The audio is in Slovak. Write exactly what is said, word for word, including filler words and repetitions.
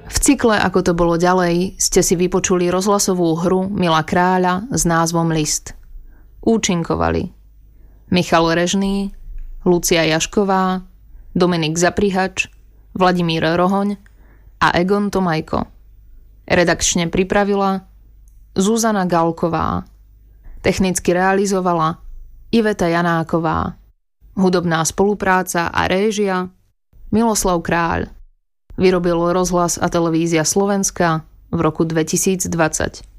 V cykle Ako to bolo ďalej ste si vypočuli rozhlasovú hru Mila Kráľa s názvom List. Účinkovali Michal Režný, Lucia Jašková, Dominik Zaprihač, Vladimír Rohoň a Egon Tomajko. Redakčne pripravila Zuzana Galková. Technicky realizovala Iveta Janáková. Hudobná spolupráca a réžia Miloslav Kráľ. Vyrobil Rozhlas a televízia Slovenska v roku dvetisícdvadsať.